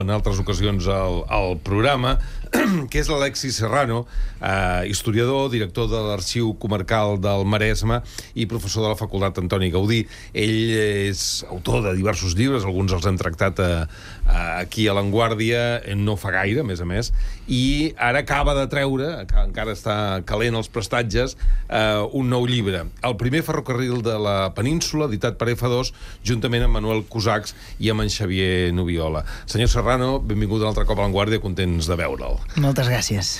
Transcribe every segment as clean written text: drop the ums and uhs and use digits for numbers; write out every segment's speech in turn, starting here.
en altres ocasions al programa, que és l'Alexis Serrano, historiador, director de l'Arxiu Comarcal del Maresme i professor de la Facultat Antoni Gaudí. Ell és autor de diversos llibres, alguns els hem tractat aquí a l'Avantguàrdia, no fa gaire, a més, i ara acaba de treure, encara està calent els prestatges, un nou llibre. El primer ferrocarril de la península, editat per F2, juntament amb Manuel Cusachs i amb en Xavier Nubiola. Senyor Serrano, benvingut un altre cop a l'Avantguàrdia, contents de veure'l. Moltes gràcies.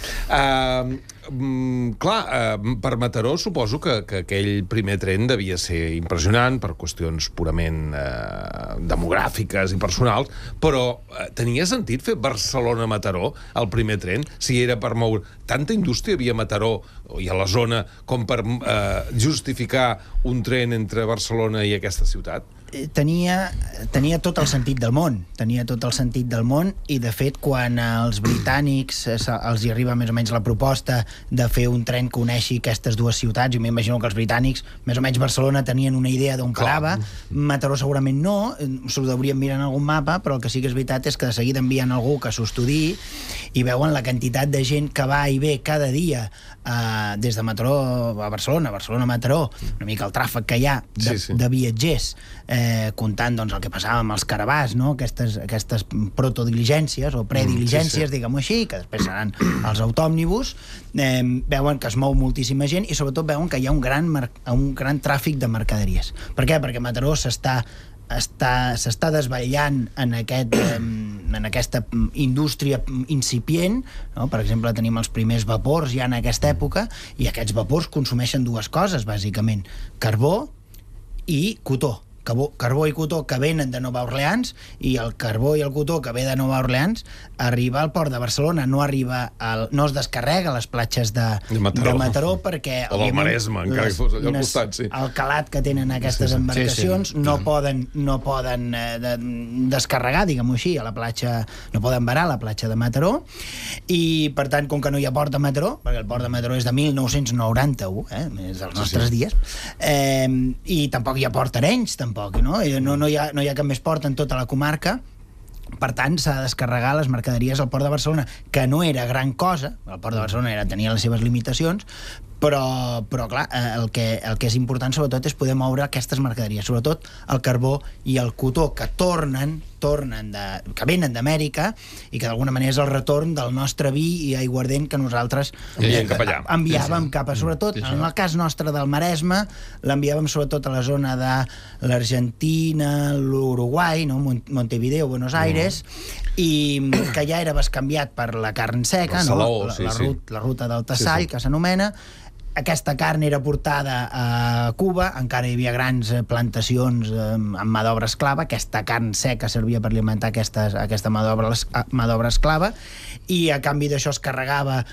Per Mataró suposo que aquell primer tren devia ser impressionant per qüestions purament demogràfiques i personals, però tenia sentit fer Barcelona-Mataró el primer tren? Si era per moure... Tanta indústria havia a Mataró i a la zona com per justificar un tren entre Barcelona i aquesta ciutat? Tenia tot el sentit del món. Tenia tot el sentit del món i, de fet, quan als britànics els hi arriba més o menys la proposta de fer un tren que uneixi aquestes dues ciutats, jo m'imagino que els britànics, més o menys Barcelona, tenien una idea d'on parava. Mataró segurament no, s'ho deurien mirar en algun mapa, però el que sí que és veritat és que de seguida envien algú que s'ho estudiï i veuen la quantitat de gent que va i ve cada dia des de Mataró a Barcelona, Barcelona a Mataró, una mica el tràfic que hi ha de viatgers, comptant doncs, el que passava amb els caravans, no? Aquestes protodiligències o prediligències, diguem-ho així, que després seran els autòmnibus, veuen que es mou moltíssima gent i sobretot veuen que hi ha un gran tràfic de mercaderies. Per què? Perquè Mataró s'està desvetllant en aquesta indústria incipient, no? Per exemple, tenim els primers vapors ja en aquesta època, i aquests vapors consumeixen dues coses, bàsicament: carbó i cotó. Carbó i cotó que venen de Nova Orleans, i el carbó i el cotó que ve de Nova Orleans arriba al port de Barcelona, no es descarrega a les platges de Mataró perquè... O del Maresme, encara que fos allà al costat, sí. El calat que tenen aquestes embarcacions no poden descarregar, diguem-ho així, a la platja, no poden varar a la platja de Mataró, i per tant, com que no hi ha port de Mataró, perquè el port de Mataró és de 1991, és dels nostres dies, i tampoc hi ha port Arenys, tampoc, no hi ha cap més port en tota la comarca. Per tant, s'ha de descarregar les mercaderies al port de Barcelona, que no era gran cosa, el port de Barcelona tenia les seves limitacions, però clar, el que és important sobretot és poder moure aquestes mercaderies, sobretot el carbó i el cotó, que que venen d'Amèrica i que d'alguna manera és el retorn del nostre vi i aiguardent que nosaltres enviàvem cap a, sobretot en el cas nostre del Maresme, l'enviàvem sobretot a la zona de l'Argentina, l'Uruguai, no? Montevideo, Buenos Aires, i que ja era bescanviat per la carn seca, la ruta del Tassall, que s'anomena. Aquesta carn era portada a Cuba, encara hi havia grans plantacions amb mà d'obra esclava, aquesta carn seca servia per alimentar aquesta mà d'obra esclava, i a canvi d'això es carregava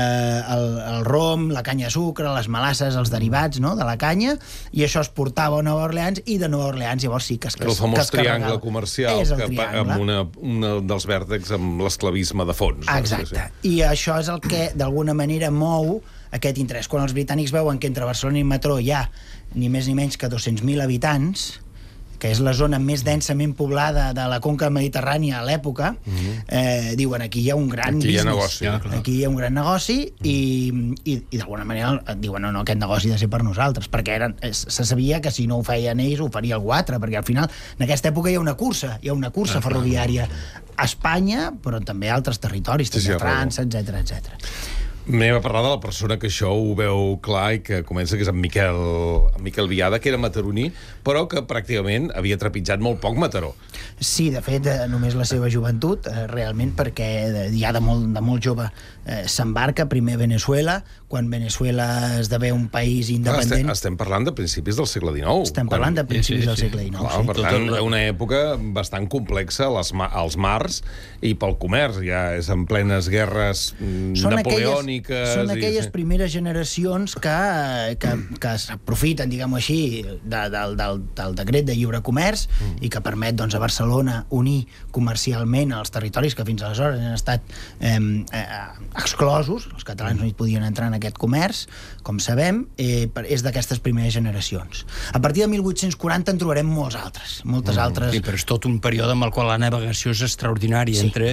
el rom, la canya de sucre, les melasses, els derivats, no?, de la canya, i això es portava a Nova Orleans, i de Nova Orleans llavors sí que es carregava. El famós triangle comercial, amb un dels vèrtexs amb l'esclavisme de fons. Exacte, i això és el que d'alguna manera mou aquest interès. Quan els britànics veuen que entre Barcelona i Mataró hi ha ni més ni menys que 200.000 habitants, que és la zona més densament poblada de la conca mediterrània a l'època, diuen, aquí hi ha un gran business, aquí hi ha un gran negoci, i d'alguna manera diuen, no, aquest negoci ha de ser per nosaltres, perquè se sabia que si no ho feien ells ho faria algú altre, perquè al final en aquesta època hi ha una cursa ferroviària a Espanya, però també a altres territoris, també a França, etc. Anem a parlar de la persona que això ho veu clar i que comença, que és en Miquel Biada, que era mataroní, però que pràcticament havia trepitjat molt poc Mataró. Sí, de fet, només la seva joventut, realment, perquè ja de molt jove s'embarca primer a Venezuela, quan Venezuela esdevé un país independent. Estem parlant de principis del segle XIX. Estem parlant de principis del segle XIX, sí. Per tant, una època bastant complexa als mars i pel comerç. Ja és en plenes guerres napoleòniques. britàniques... Són aquelles primeres generacions que s'aprofiten, diguem-ho així, del decret de lliure comerç i que permet doncs, a Barcelona unir comercialment els territoris que fins aleshores han estat exclosos. Els catalans no hi podien entrar en aquest comerç, com sabem, és d'aquestes primeres generacions. A partir de 1840 en trobarem moltes altres. Sí, però és tot un període amb el qual la navegació és extraordinària, entre